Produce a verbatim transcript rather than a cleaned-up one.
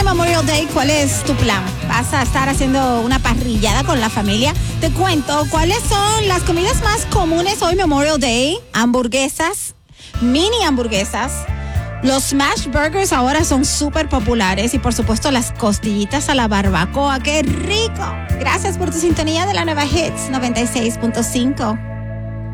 Memorial Day, ¿cuál es tu plan? ¿Vas a estar haciendo una parrillada con la familia? Te cuento cuáles son las comidas más comunes hoy Memorial Day. Hamburguesas, mini hamburguesas. Los smash burgers ahora son súper populares y por supuesto las costillitas a la barbacoa. ¡Qué rico! Gracias por tu sintonía de la nueva Hits noventa y seis punto cinco.